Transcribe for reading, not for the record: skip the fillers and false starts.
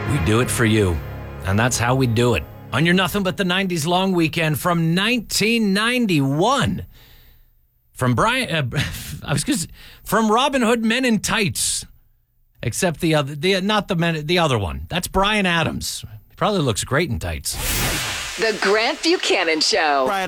We do it for you. And that's how we do it. On your Nothing But the 90s long weekend from 1991. From from Robin Hood Men in Tights. Except the other one. That's Bryan Adams. He probably looks great in tights. The Grant Buchanan Show.